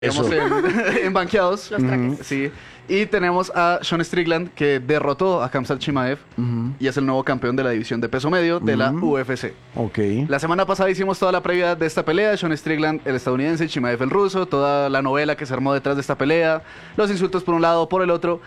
Eso. En banqueados. Los traques. Sí. Y tenemos a Sean Strickland, que derrotó a Khamzat Chimaev y es el nuevo campeón de la división de peso medio de la UFC. Ok. La semana pasada hicimos toda la previa de esta pelea. Sean Strickland, el estadounidense, Chimaev, el ruso. Toda la novela que se armó detrás de esta pelea. Los insultos por un lado, por el otro.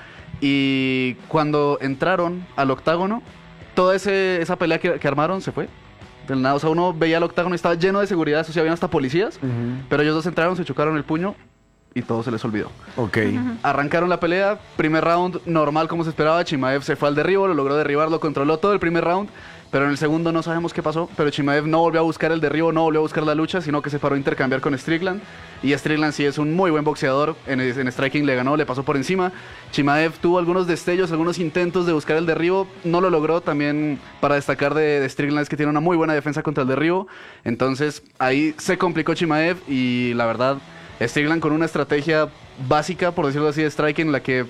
Y cuando entraron al octágono, toda esa pelea que armaron se fue. Del nada, o sea, uno veía el octágono y estaba lleno de seguridad, eso sí, habían hasta policías, pero ellos dos entraron, se chocaron el puño y todo se les olvidó. Ok. Arrancaron la pelea, primer round normal como se esperaba, Chimaev se fue al derribo, lo logró derribar, lo controló todo el primer round, pero en el segundo no sabemos qué pasó, pero Chimaev no volvió a buscar el derribo, no volvió a buscar la lucha, sino que se paró a intercambiar con Strickland, y Strickland sí es un muy buen boxeador, en striking le ganó, le pasó por encima. Chimaev tuvo algunos destellos, algunos intentos de buscar el derribo, no lo logró. También para destacar de Strickland es que tiene una muy buena defensa contra el derribo, entonces ahí se complicó Chimaev y la verdad Strickland con una estrategia básica, por decirlo así, de striking, en la que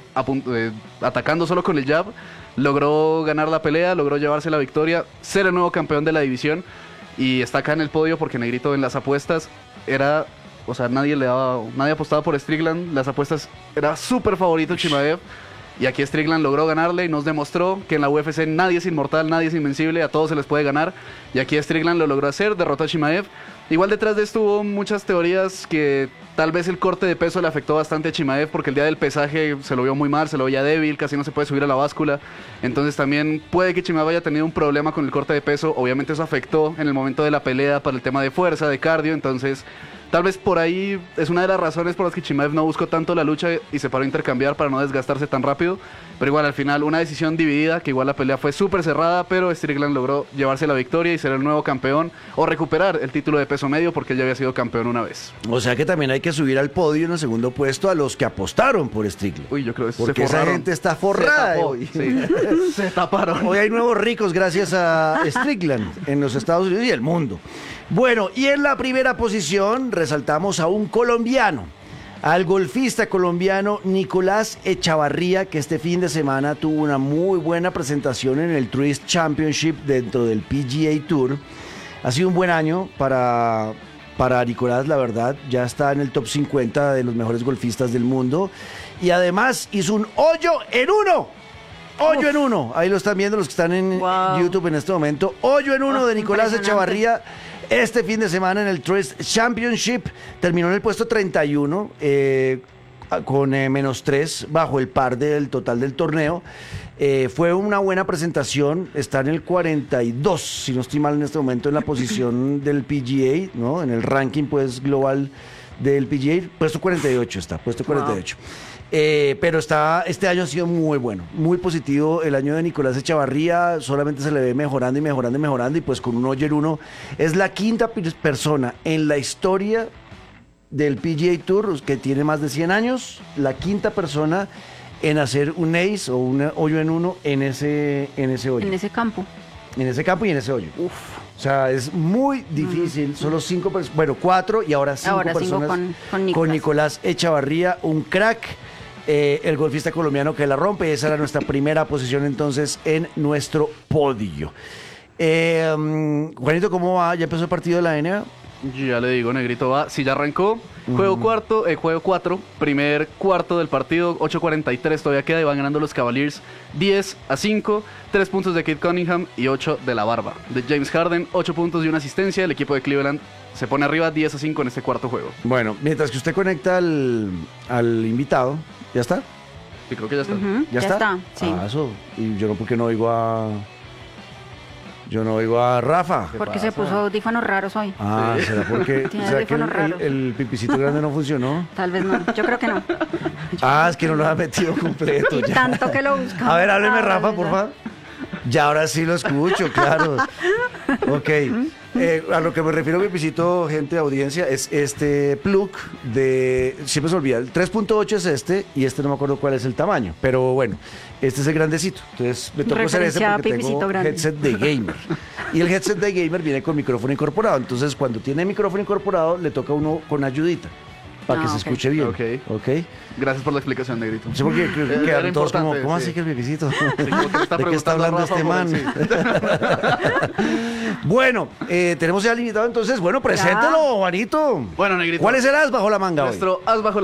atacando solo con el jab logró ganar la pelea, logró llevarse la victoria, ser el nuevo campeón de la división y está acá en el podio porque Negrito en las apuestas era... O sea, nadie apostaba por Strickland. Las apuestas era súper favorito Chimaev. Y aquí Strickland logró ganarle y nos demostró que en la UFC nadie es inmortal, nadie es invencible, a todos se les puede ganar. Y aquí Strickland lo logró hacer, derrotó a Chimaev. Igual detrás de esto hubo muchas teorías que tal vez el corte de peso le afectó bastante a Chimaev porque el día del pesaje se lo vio muy mal, se lo veía débil, casi no se puede subir a la báscula. Entonces también puede que Chimaev haya tenido un problema con el corte de peso. Obviamente eso afectó en el momento de la pelea para el tema de fuerza, de cardio. Entonces... tal vez por ahí es una de las razones por las que Chimaev no buscó tanto la lucha y se paró a intercambiar para no desgastarse tan rápido. Pero igual al final una decisión dividida, que igual la pelea fue súper cerrada, pero Strickland logró llevarse la victoria y ser el nuevo campeón o recuperar el título de peso medio porque él ya había sido campeón una vez. O sea que también hay que subir al podio en el segundo puesto a los que apostaron por Strickland. Uy, yo creo que porque esa gente está forrada. Se tapó, sí. Se taparon. Hoy hay nuevos ricos gracias a Strickland en los Estados Unidos y el mundo. Bueno, y en la primera posición resaltamos a un colombiano, al golfista colombiano Nicolás Echavarría, que este fin de semana tuvo una muy buena presentación en el Tourist Championship dentro del PGA Tour. Ha sido un buen año para Nicolás, la verdad, ya está en el top 50 de los mejores golfistas del mundo y además hizo un hoyo en uno. Hoyo en uno, ahí lo están viendo los que están en YouTube en este momento. Hoyo en uno de Nicolás Echavarría. Este fin de semana en el Tourist Championship terminó en el puesto 31 con -3 bajo el par del total del torneo. Fue una buena presentación, está en el 42, si no estoy mal en este momento, en la posición del PGA, ¿no? En el ranking pues global del PGA, puesto 48 está, puesto 48. Pero este año ha sido muy bueno, muy positivo el año de Nicolás Echavarría, solamente se le ve mejorando y mejorando y mejorando y pues con un hoyo en uno es la quinta persona en la historia del PGA Tour que tiene más de 100 años, la quinta persona en hacer un ace o un hoyo en uno en ese hoyo. En ese campo. En ese campo y en ese hoyo. Uf. O sea, es muy difícil, solo 5 personas, bueno, 4 y ahora 5 personas con Nicolás Echavarría, un crack. El golfista colombiano que la rompe. Esa era nuestra primera posición entonces en nuestro podio. Juanito, ¿cómo va? ¿Ya empezó el partido de la NBA? Ya le digo, Negrito va. Si ya arrancó, juego 4, primer cuarto del partido, 8:43 todavía queda y van ganando los Cavaliers 10-5, 3 puntos de Kate Cunningham y 8 de la barba de James Harden, 8 puntos y una asistencia. El equipo de Cleveland se pone arriba 10-5 en este cuarto juego. Bueno, mientras que usted conecta al invitado, ¿ya está? Sí, creo que ya está. ¿Ya está? Sí. Eso. Y yo no, porque no oigo a... Yo no oigo a Rafa. Porque se puso audífonos raros hoy. Ah, ¿será porque Tiene será que audífonos raros. el pipicito grande no funcionó? Tal vez no, yo creo que no. Es que no lo ha metido completo. Y ya. tanto que lo buscamos. A ver, hábleme Rafa, por favor. Ya ahora sí lo escucho, claro. Ok. A lo que me refiero, Pipicito, gente de audiencia, es este plug de... Siempre se olvida, el 3.8 es este y este no me acuerdo cuál es el tamaño. Pero bueno, este es el grandecito. Entonces me tocó hacer este porque tengo headset de gamer. Y el headset de gamer viene con micrófono incorporado. Entonces cuando tiene micrófono incorporado le toca a uno con ayudita. Para que se escuche bien. Ok. Gracias por la explicación, Negrito. Sí, porque quedaron todos como, ¿cómo así que el viejecito? ¿De qué está hablando este man? Sí. Bueno, tenemos ya al invitado, entonces, bueno, preséntelo, Juanito. Bueno, Negrito. ¿Cuál es el as bajo la manga hoy? Nuestro as bajo